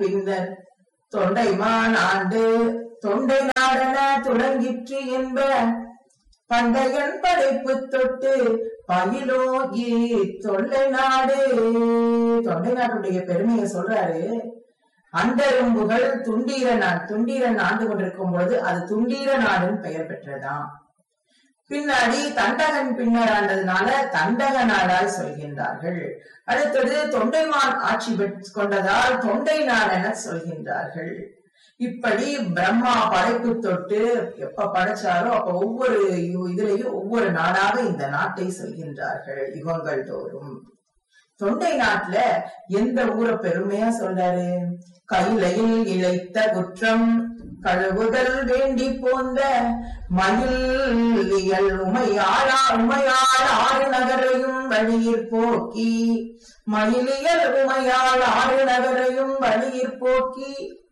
பின்னர் தொண்டைமான் ஆண்டு தொண்டை நாடன தொடங்கிற்று என்ப பண்டையன் படைப்பு தொட்டு பயிலோகி தொண்டை நாடு. தொண்டை நாட்டுடைய பெருமையை சொல்றாரு. அண்டரும்புகள் துண்டீரன் ஆண்டு கொண்டிருக்கும் பொழுது அது துண்டீர நாடுன்னு பெயர் பெற்றதாம். பின்னாடி தண்டகன் பின்னர் ஆண்டதுனால தண்டக நாடாய் சொல்கின்றார்கள். அடுத்தது தொண்டைமான் ஆட்சி கொண்டதால் தொண்டை நாடென சொல்கின்றார்கள். இப்படி பிரம்மா படைப்பு தொட்டு எப்ப படைச்சாரோ அப்ப ஒவ்வொரு இதுலயும் ஒவ்வொரு நாடாக இந்த நாட்டை சொல்கின்றார்கள் யுகங்கள் தோறும். தொண்டை நாட்டுல எந்த ஊரை பெருமையா சொல்றாரு? கைலையில் இழைத்த குற்றம் கழுவுதல் வேண்டி போந்த மயில் உமையாள் ஆறு நகரையும் வழியிற் போக்கி மயிலியல் உமையாள் ஆறு நகரையும் வழியிற் போக்கி